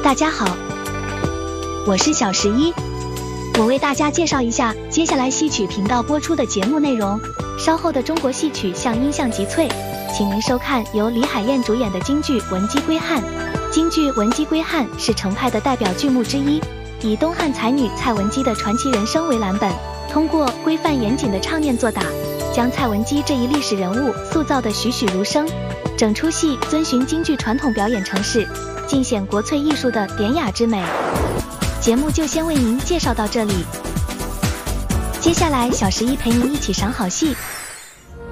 大家好，我是小11，我为大家介绍一下接下来戏曲频道播出的节目内容。稍后的中国戏曲像音像集萃，请您收看由李海燕主演的京剧《文姬归汉》。京剧《文姬归汉》是程派的代表剧目之一，以东汉才女蔡文姬的传奇人生为蓝本，通过规范严谨的唱念做打，将蔡文姬这一历史人物塑造得栩栩如生。整出戏遵循京剧传统表演程式，尽显国粹艺术的典雅之美。节目就先为您介绍到这里，接下来小11陪您一起赏好戏。